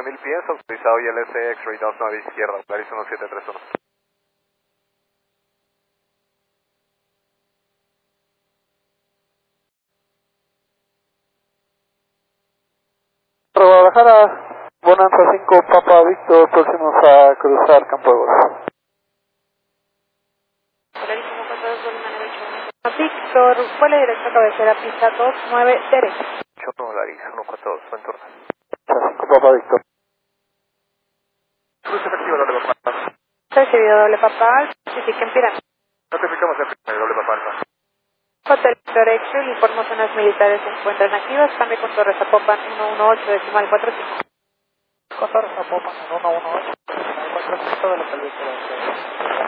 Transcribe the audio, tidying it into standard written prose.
9000 pies, autorizado ILS X-Ray 29 izquierda, Claris 1731. Guadalajara, Bonanza 5, Papa Víctor, próximos a cruzar Campo de Golf. Clarísimo 42, Bolívar 98. Víctor, vuelo directo a cabecera, pista 29, derecha. 8 Laris 142, buen turno. 5, Papa Víctor. Cruce efectivo, doble papá alfa. Recibido doble papá, certifiquen pirámide. Notificamos el primer doble papá alfa. Hotel Victor X-Ray, informo zonas militares se encuentran activas, cambio con Torres Zapopan 118, decimal 45. Con Torres Zapopan 118, decimal 45 de la salida.